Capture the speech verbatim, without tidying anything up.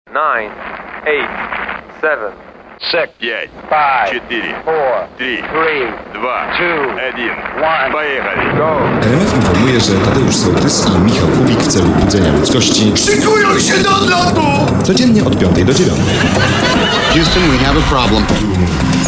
nine, eight, seven, six, пять, five, четыре, four, три, three, два, two, один. one. Поехали. Go! R M F informuje, że Tadeusz Sołtys i Michał Kubik w celu budzenia ludzkości Szykują się do odlotu! codziennie od piątej do dziewiątej. Houston, we have a problem.